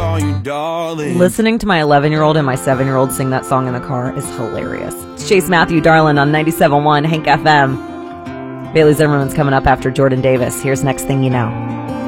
saw you, darling. Listening to my 11-year-old and my 7-year-old sing that song in the car is hilarious. It's Chase Matthew, Darling on 97.1 Hank FM. Bailey Zimmerman's coming up after Jordan Davis. Here's Next Thing You Know.